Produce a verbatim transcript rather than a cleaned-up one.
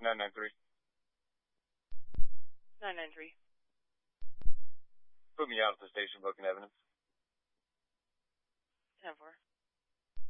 nine nine three. nine nine three. Put me out at the station booking evidence. ten four.